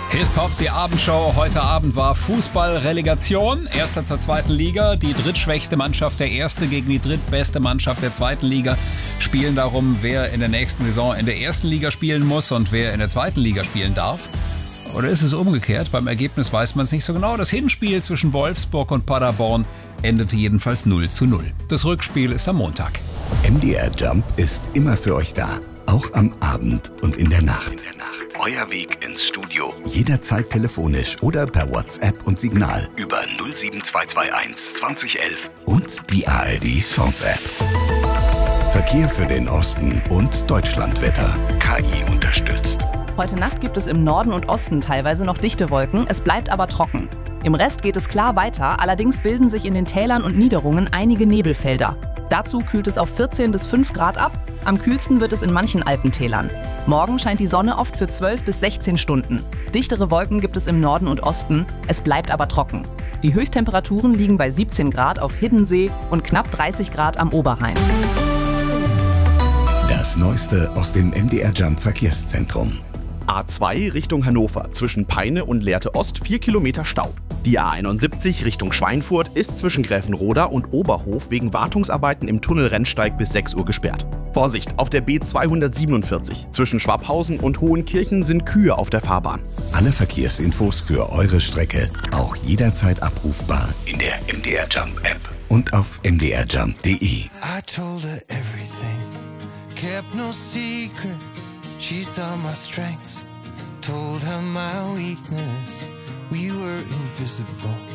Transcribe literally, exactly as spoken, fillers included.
Hip-Hop, die Abendshow. Heute Abend war Fußball-Relegation. Erster zur zweiten Liga. Die drittschwächste Mannschaft der ersten gegen die drittbeste Mannschaft der zweiten Liga spielen darum, wer in der nächsten Saison in der ersten Liga spielen muss und wer in der zweiten Liga spielen darf. Oder ist es umgekehrt? Beim Ergebnis weiß man es nicht so genau. Das Hinspiel zwischen Wolfsburg und Paderborn endete jedenfalls null zu null. Das Rückspiel ist am Montag. M D R Jump ist immer für euch da. Auch am Abend und in der Nacht. In der Nacht. Euer Weg ins Studio. Jederzeit telefonisch oder per WhatsApp und Signal über null sieben zwei zwei eins zwanzig elf und die A R D Songs App. Verkehr für den Osten und Deutschlandwetter. K I unterstützt. Heute Nacht gibt es im Norden und Osten teilweise noch dichte Wolken, es bleibt aber trocken. Im Rest geht es klar weiter, allerdings bilden sich in den Tälern und Niederungen einige Nebelfelder. Dazu kühlt es auf vierzehn bis fünf Grad ab, am kühlsten wird es in manchen Alpentälern. Morgen scheint die Sonne oft für zwölf bis sechzehn Stunden. Dichtere Wolken gibt es im Norden und Osten, es bleibt aber trocken. Die Höchsttemperaturen liegen bei siebzehn Grad auf Hiddensee und knapp dreißig Grad am Oberrhein. Das Neueste aus dem M D R Jump Verkehrszentrum. A zwei Richtung Hannover, zwischen Peine und Lehrte Ost vier Kilometer Stau. Die A einundsiebzig Richtung Schweinfurt ist zwischen Gräfenroda und Oberhof wegen Wartungsarbeiten im Tunnel Rennsteig bis sechs Uhr gesperrt. Vorsicht, auf der B zweihundertsiebenundvierzig zwischen Schwabhausen und Hohenkirchen sind Kühe auf der Fahrbahn. Alle Verkehrsinfos für eure Strecke auch jederzeit abrufbar in der M D R Jump App und auf m d r jump punkt d e. I told her everything, kept no secret. She saw my strengths, told her my weakness. We were invisible.